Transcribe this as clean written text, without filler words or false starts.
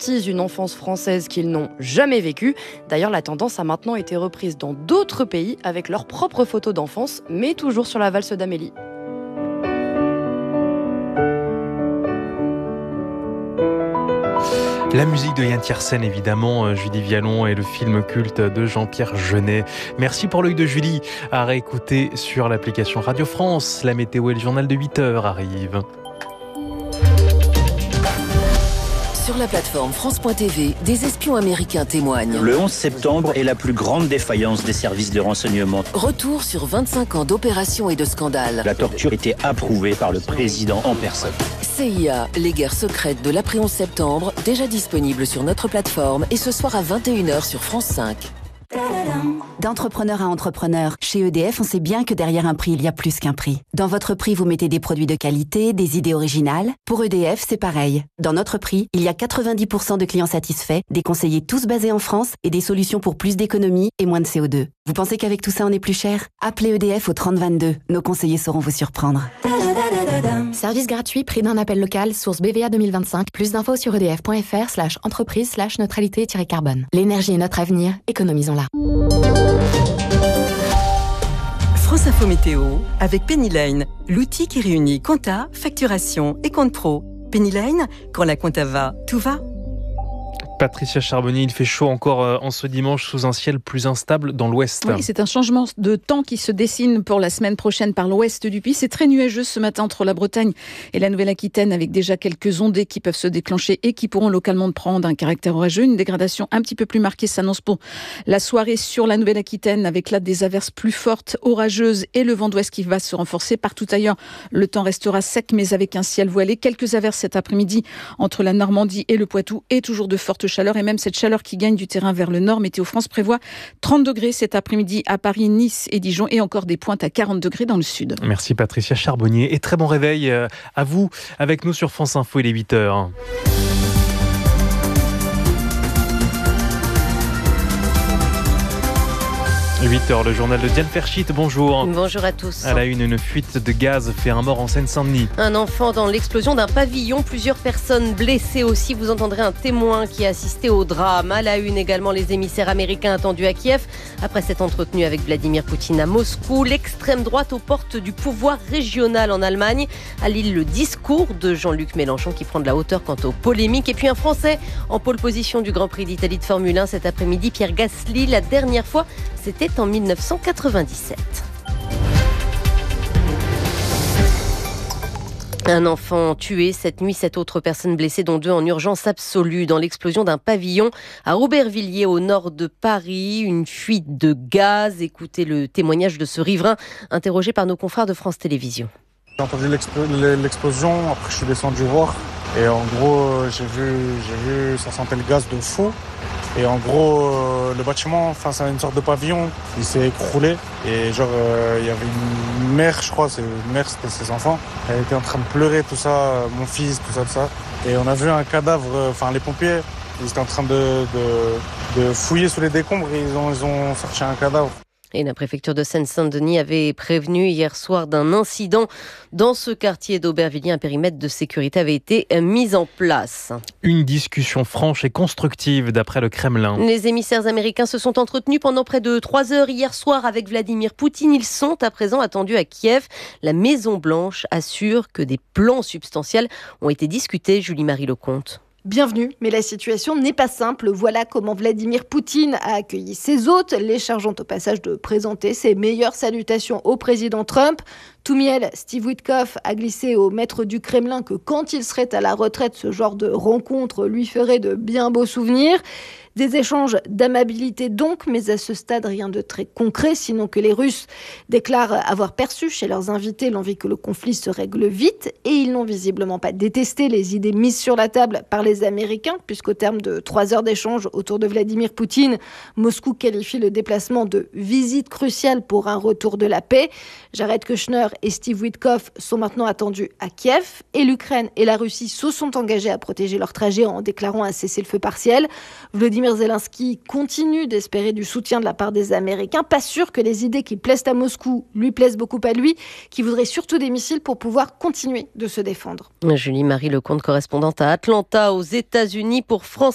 romantisent une enfance française qu'ils n'ont jamais vécue. D'ailleurs, la tendance a maintenant été reprise dans d'autres pays avec leurs propres photos d'enfance, mais toujours sur la valse d'Amélie. La musique de Yann Tiersen, évidemment, Julie Vialon et le film culte de Jean-Pierre Jeunet. Merci pour l'œil de Julie, à réécouter sur l'application Radio France. La météo et le journal de 8h arrivent. Sur la plateforme France.tv, des espions américains témoignent. Le 11 septembre est la plus grande défaillance des services de renseignement. Retour sur 25 ans d'opérations et de scandales. La torture était approuvée par le président en personne. CIA, les guerres secrètes de l'après 11 septembre, déjà disponible sur notre plateforme et ce soir à 21h sur France 5. D'entrepreneur à entrepreneur, chez EDF, on sait bien que derrière un prix, il y a plus qu'un prix. Dans votre prix, vous mettez des produits de qualité, des idées originales. Pour EDF, c'est pareil. Dans notre prix, il y a 90% de clients satisfaits, des conseillers tous basés en France et des solutions pour plus d'économie et moins de CO2. Vous pensez qu'avec tout ça, on est plus cher ? Appelez EDF au 3022. Nos conseillers sauront vous surprendre. Service gratuit, prix d'un appel local, source BVA 2025. Plus d'infos sur edf.fr/entreprise/neutralité-carbone. L'énergie est notre avenir, économisons-la. France Info Météo avec Pennyline, l'outil qui réunit compta, facturation et compte pro. Pennyline, quand la compta va, tout va. Patricia Charbonnier, il fait chaud encore en ce dimanche sous un ciel plus instable dans l'ouest. Oui, c'est un changement de temps qui se dessine pour la semaine prochaine par l'ouest du pays. C'est très nuageux ce matin entre la Bretagne et la Nouvelle-Aquitaine avec déjà quelques ondées qui peuvent se déclencher et qui pourront localement prendre un caractère orageux. Une dégradation un petit peu plus marquée s'annonce pour la soirée sur la Nouvelle-Aquitaine avec là des averses plus fortes, orageuses et le vent d'ouest qui va se renforcer. Partout ailleurs, le temps restera sec mais avec un ciel voilé. Quelques averses cet après-midi entre la Normandie et le Poitou et toujours de fortes chaleur et même cette chaleur qui gagne du terrain vers le nord. Météo France prévoit 30 degrés cet après-midi à Paris, Nice et Dijon et encore des pointes à 40 degrés dans le sud. Merci Patricia Charbonnier et très bon réveil à vous avec nous sur France Info, il est 8h. 8h, le journal de Diane Ferchit, bonjour. Bonjour à tous. À la une fuite de gaz fait un mort en Seine-Saint-Denis. Un enfant dans l'explosion d'un pavillon, plusieurs personnes blessées aussi. Vous entendrez un témoin qui a assisté au drame. À la une également, les émissaires américains attendus à Kiev. Après s'être entretenu avec Vladimir Poutine à Moscou, l'extrême droite aux portes du pouvoir régional en Allemagne. À Lille, le discours de Jean-Luc Mélenchon qui prend de la hauteur quant aux polémiques. Et puis un Français en pole position du Grand Prix d'Italie de Formule 1 cet après-midi, Pierre Gasly. La dernière fois, c'était en 1997. Un enfant tué cette nuit, 7 autres personnes blessées, dont 2 en urgence absolue dans l'explosion d'un pavillon à Aubervilliers au nord de Paris. Une fuite de gaz. Écoutez le témoignage de ce riverain interrogé par nos confrères de France Télévisions. J'ai entendu l'explosion, après je suis descendu voir et en gros j'ai vu ça sentait le gaz de fou. Et en gros, le bâtiment, face à une sorte de pavillon, il s'est écroulé. Et genre, il y avait une mère, je crois, une mère, c'était ses enfants. Elle était en train de pleurer, tout ça, mon fils, tout ça. Et on a vu un cadavre, les pompiers, ils étaient en train de fouiller sous les décombres et ils ont sorti un cadavre. Et la préfecture de Seine-Saint-Denis avait prévenu hier soir d'un incident dans ce quartier d'Aubervilliers. Un périmètre de sécurité avait été mis en place. Une discussion franche et constructive d'après le Kremlin. Les émissaires américains se sont entretenus pendant près de 3 heures hier soir avec Vladimir Poutine. Ils sont à présent attendus à Kiev. La Maison-Blanche assure que des plans substantiels ont été discutés. Julie-Marie Lecomte. Bienvenue, mais la situation n'est pas simple. Voilà comment Vladimir Poutine a accueilli ses hôtes, les chargeant au passage de présenter ses meilleures salutations au président Trump. Tout miel, Steve Witkoff a glissé au maître du Kremlin que quand il serait à la retraite, ce genre de rencontre lui ferait de bien beaux souvenirs. Des échanges d'amabilité donc, mais à ce stade, rien de très concret, sinon que les Russes déclarent avoir perçu chez leurs invités l'envie que le conflit se règle vite, et ils n'ont visiblement pas détesté les idées mises sur la table par les Américains, puisqu'au terme de 3 heures d'échange autour de Vladimir Poutine, Moscou qualifie le déplacement de visite cruciale pour un retour de la paix. Jared Kushner et Steve Witkoff sont maintenant attendus à Kiev, et l'Ukraine et la Russie se sont engagés à protéger leur trajet en déclarant un cessez-le-feu partiel. Volodymyr Zelensky continue d'espérer du soutien de la part des Américains. Pas sûr que les idées qui plaisent à Moscou lui plaisent beaucoup à lui, qui voudrait surtout des missiles pour pouvoir continuer de se défendre. Julie-Marie Lecomte, correspondante à Atlanta, aux États-Unis pour France